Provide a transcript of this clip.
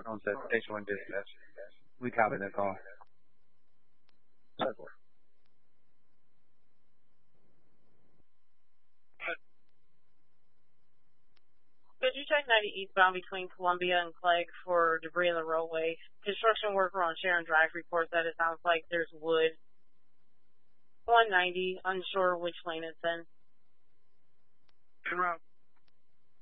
on set, station 1 dispatch. We copy the call. Could you check 90 eastbound between Columbia and Clegg for debris in the roadway? Construction worker on Sharon Drive reports that it sounds like there's wood. 190, unsure which lane it's in. En route.